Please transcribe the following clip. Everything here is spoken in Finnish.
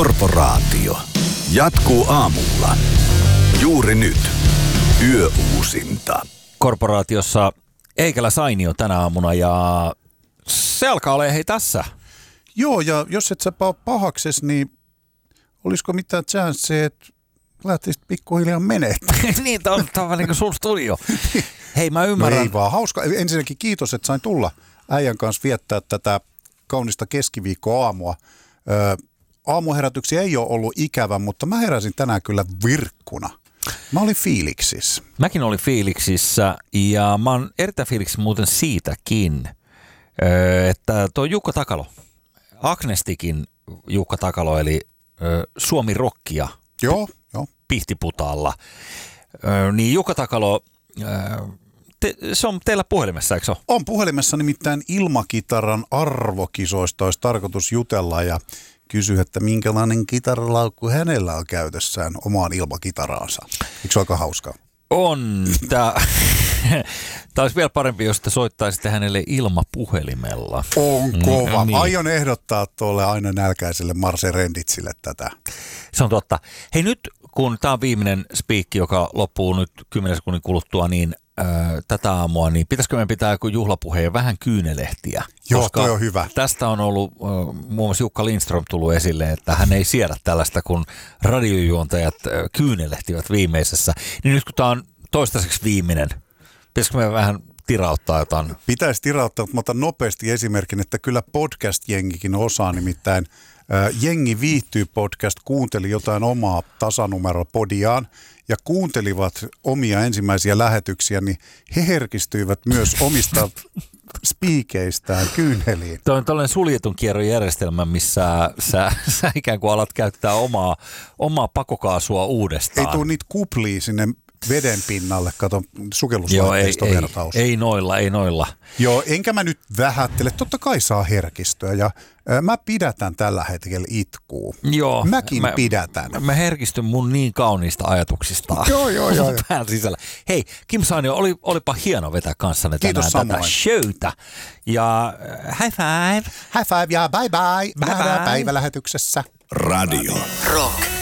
Korporaatio jatkuu aamulla. Juuri nyt. Yöuusinta. Korporaatiossa Eikelä Sainio tänä aamuna ja se alkaa olla hei tässä. Joo, ja jos et sä ole pahakses, niin olisiko mitään chanssia, että lähtisit pikkuhiljaa menee? Niin, tämä on vähän niin kuin sun studio. Hei, mä ymmärrän. No ei vaan, hauska. Ensinnäkin kiitos, että sain tulla äijän kanssa viettää tätä kaunista keskiviikkoaamua. Aamuherätyksiä ei ole ollut ikävä, mutta mä heräsin tänään kyllä virkkuna. Mä olin fiiliksissä. Mäkin olin fiiliksissä ja mä oon erittäin fiiliksissä muuten siitäkin, että tuo Jukka Takalo, Agnestikin Jukka Takalo, eli Suomi Rockia Joo. Pihtiputaalla, niin Jukka Takalo, se on teillä puhelimessa, eikö se ole? On puhelimessa, nimittäin Ilmakitaran arvokisoista olisi tarkoitus jutella ja kysyä, että minkälainen kitaralaukku hänellä on käytössään omaan ilmakitaraansa. Eikö se aika hauskaa? On. Tämä olisi vielä parempi, jos te soittaisitte hänelle ilmapuhelimella. On kova. Niin. Aion ehdottaa tuolle aina nälkäiselle Marse Renditsille tätä. Se on totta. Hei nyt, kun tämä on viimeinen spiikki, joka loppuu nyt 10 sekunnin kuluttua, niin tätä aamua, niin pitäisikö meidän pitää joku juhlapuhe ja vähän kyynelehtiä? Joo, koska toi on hyvä. Tästä on ollut muun muassa Jukka Lindström tullut esille, että hän ei siedä tällaista, kun radiojuontajat kyynelehtivät viimeisessä. Niin nyt kun tämä on toistaiseksi viimeinen, pitäisikö me vähän tirauttaa jotain? Pitäisi tirauttaa, mutta mä otan nopeasti esimerkin, että kyllä podcast-jengikin osaa, nimittäin Jengi viihtyy podcast kuunteli jotain omaa tasanumeropodiaan ja kuuntelivat omia ensimmäisiä lähetyksiä, niin he herkistyivät myös omista spiikeistään kyyneliin. Tuo on tällainen suljetun kierron järjestelmä, missä sä ikään kuin alat käyttää omaa pakokaasua uudestaan. Ei tule niitä kuplia sinne veden pinnalle, kato sukelluslaiteistovertaus. Ei noilla. Joo, enkä mä nyt vähättele, totta kai saa herkistöä ja mä pidätän tällä hetkellä itkuu. Joo. Mäkin pidätän. Mä herkistyn mun niin kauniista ajatuksista. Joo. Pään sisällä. Hei, Kim Sainio, olipa hieno vetää kanssanne tänään tätä showta. Ja high five. High five ja bye bye. Nähdään päivälähetyksessä. Radio Rock.